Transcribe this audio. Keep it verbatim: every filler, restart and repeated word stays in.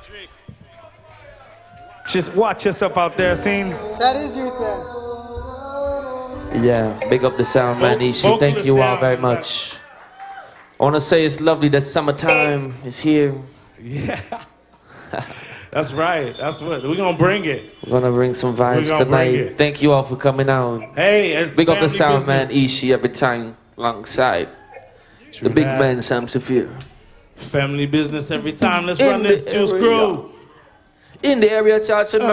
Just watch yourself out there, scene. That is your thing. Yeah, big up the sound, man. Ishi, thank you all very much. I want to say it's lovely that summertime is here. Yeah. That's right. That's what we're gonna bring it. We're gonna bring some vibes tonight. Thank you all for coming out. Hey, it's big up the sound, business. man. Ishi every time alongside True the big that. man Sam Saphir. Family business every time. Let's In run this the Juice area. Crew. In the area, Charge.